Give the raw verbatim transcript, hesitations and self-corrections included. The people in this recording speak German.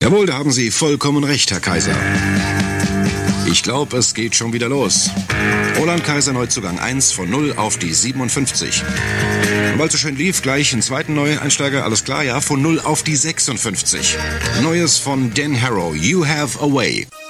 Jawohl, da haben Sie vollkommen recht, Herr Kaiser. Ich glaube, es geht schon wieder los. Roland Kaiser, Neuzugang eins von null auf die siebenundfünfzig. Und weil es so schön lief, gleich einen zweiten Neueinsteiger, alles klar, ja, von null auf die sechsundfünfzig. Neues von Dan Harrow, You Have a Way.